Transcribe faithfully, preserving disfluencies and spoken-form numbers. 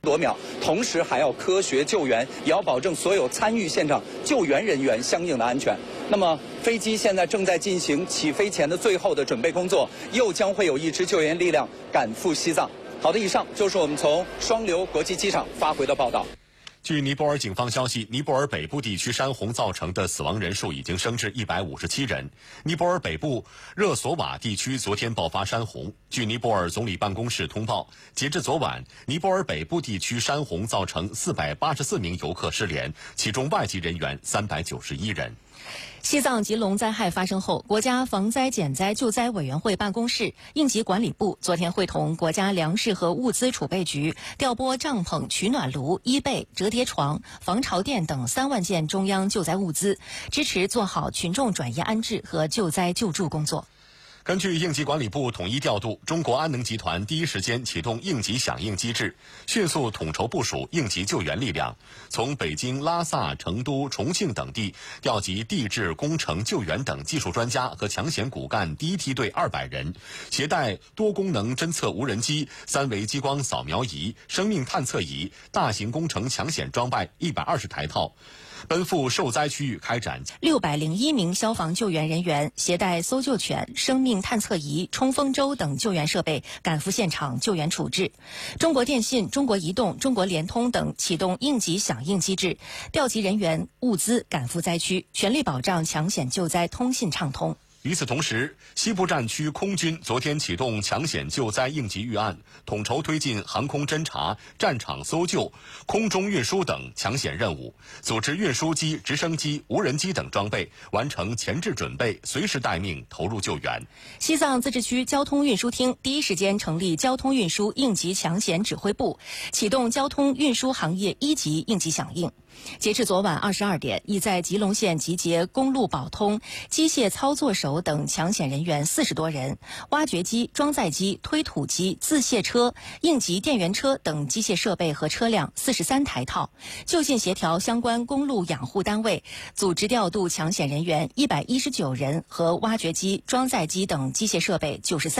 夺秒，同时还要科学救援，也要保证所有参与现场救援人员相应的安全。那么，飞机现在正在进行起飞前的最后的准备工作，又将会有一支救援力量赶赴西藏。好的，以上就是我们从双流国际机场发回的报道。 据尼泊尔警方消息，尼泊尔北部地区山洪造成的死亡人数已经升至一百五十七人。尼泊尔北部热索瓦地区昨天爆发山洪。据尼泊尔总理办公室通报，截至昨晚，尼泊尔北部地区山洪造成四百八十四名游客失联，其中外籍人员三百九十一人。 西藏吉隆灾害发生后，国家防灾减灾救灾委员会办公室、应急管理部昨天会同国家粮食和物资储备局调拨帐篷、取暖炉、衣被、折叠床、防潮垫等三万件中央救灾物资，支持做好群众转移安置和救灾救助工作。 根据应急管理部统一调度，中国安能集团第一时间启动应急响应机制，迅速统筹部署应急救援力量，从北京、拉萨、成都、重庆等地调集地质、工程、救援等技术专家和抢险骨干第一梯队二百人，携带多功能侦测无人机、三维激光扫描仪、生命探测仪、大型工程抢险装备一百二十台套，奔赴受灾区域开展。 六百零一名消防救援人员携带搜救犬、生命探测仪、冲锋舟等救援设备赶赴现场救援处置。中国电信、中国移动、中国联通等启动应急响应机制，调集人员、物资赶赴灾区，全力保障抢险救灾通信畅通。 与此同时，西部战区空军昨天启动抢险救灾应急预案，统筹推进航空侦察、战场搜救、空中运输等抢险任务，组织运输机、直升机、无人机等装备，完成前置准备，随时待命，投入救援。 西藏自治区交通运输厅第一时间成立交通运输应急抢险指挥部，启动交通运输行业一级应急响应。截至昨晚二十二点，已在吉隆县集结公路保通、机械操作手等抢险人员四十多人，挖掘机、装载机、推土机、自卸车、应急电源车等机械设备和车辆四十三台套，就近协调相关公路养护单位，组织调度抢险人员一百一十九人和挖掘机、装载机等机械设备九十三。